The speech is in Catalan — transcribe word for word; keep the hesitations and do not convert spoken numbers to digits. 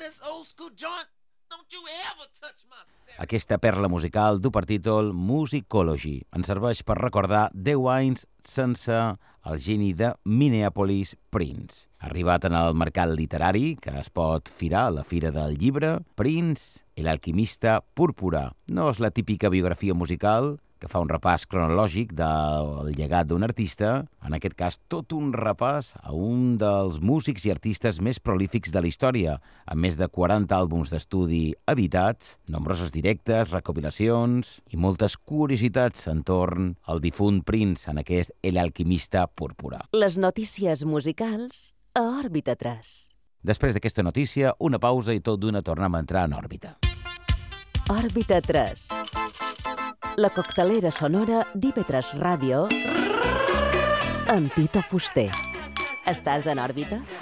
Aquesta perla musical du per títol Musicology. Ens serveix per recordar deu anys sense el geni de Minneapolis, Prince. Arribat en el mercat literari, que es pot firar a la Fira del Llibre, Prince, l'alquimista púrpura. No és la típica biografia musical que fa un repàs cronològic del llegat d'un artista, en aquest cas tot un repàs a un dels músics i artistes més prolífics de la història, amb més de quaranta àlbums d'estudi editats, nombrosos directes, recopilacions i moltes curiositats entorn al difunt Prince, en aquest El alquimista púrpura. Les notícies musicals a Òrbita tres. Després d'aquesta notícia, una pausa i tot d'una tornem a entrar en òrbita. Òrbita tres. La coctelera sonora d'I P tres Ràdio amb Tito Fuster. Estàs en òrbita?